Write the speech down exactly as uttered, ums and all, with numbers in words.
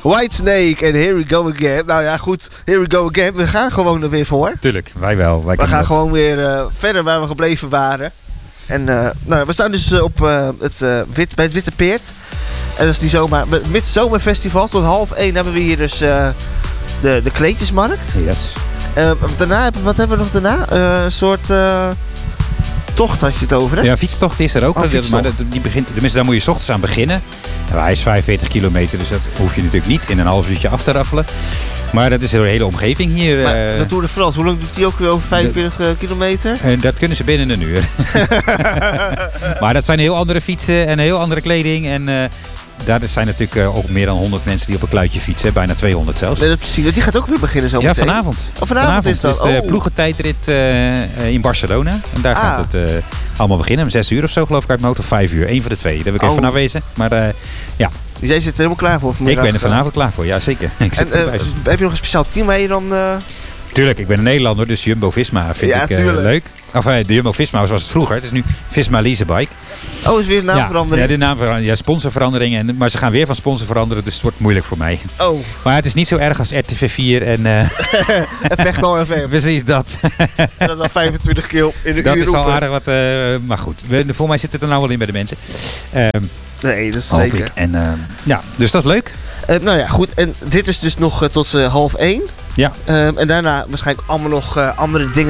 Whitesnake en Here We Go Again. Nou ja, goed. Here We Go Again. We gaan gewoon er weer voor. Tuurlijk, wij wel. Wij we gaan dat. gewoon weer uh, verder waar we gebleven waren. En uh, nou, we staan dus uh, op uh, het, uh, wit, bij het Witte Peert. En dat is niet zomaar. Het Midzomerfestival. Tot half één hebben we hier dus uh, de, de kleedjesmarkt. Yes. Uh, daarna, wat hebben we nog daarna? Uh, een soort... Uh, tocht had je het over, hè? Ja, fietstocht is er ook. Oh, dat, maar dat, die begint, tenminste, daar moet je 's ochtends aan beginnen. Nou, hij is vijfenveertig kilometer, dus dat hoef je natuurlijk niet in een half uurtje af te raffelen. Maar dat is een hele omgeving hier. Maar uh, de Tour de France, hoe lang doet die ook weer over vijfenveertig de, kilometer? Uh, dat kunnen ze binnen een uur. Maar dat zijn heel andere fietsen en heel andere kleding. En uh, daar zijn natuurlijk uh, ook meer dan honderd mensen die op een kluitje fietsen. Bijna tweehonderd zelfs. Nee, dat precies. Die gaat ook weer beginnen zo Ja, meteen. vanavond. Oh, vanavond, vanavond is dat. is de oh. ploegentijdrit uh, in Barcelona. En daar ah. gaat het uh, allemaal beginnen. Om zes uur of zo geloof ik uit mijn auto. Vijf uur. Eén van de twee. Daar heb ik even oh. van afwezen. Maar uh, ja. Dus jij zit er helemaal klaar voor vanmiddag? Ik ben er vanavond klaar voor. Ja, zeker. Ik zit en, uh, heb je nog een speciaal team waar je dan... Uh... Tuurlijk, ik ben een Nederlander, dus Jumbo-Visma vind ja, ik uh, leuk. Of uh, de Jumbo-Visma was het vroeger, het is nu Visma Leasebike. Oh, is weer een naamverandering? Ja, ja, de naamverandering, ja, sponsorverandering. En, maar ze gaan weer van sponsor veranderen, dus het wordt moeilijk voor mij. Oh. Maar het is niet zo erg als R T V vier en... Uh... en Vechtdal F M. Precies dat. En dat dan vijfentwintig kilo in de dat uur is roepen. al aardig wat, uh, maar goed. We, voor mij zit het er nou wel in bij de mensen. Uh, nee, dat is hoop zeker. Ik. En, uh, ja, dus dat is leuk. Uh, nou ja, goed. En dit is dus nog uh, tot uh, half één. Ja. Um, en daarna waarschijnlijk allemaal nog uh, andere dingen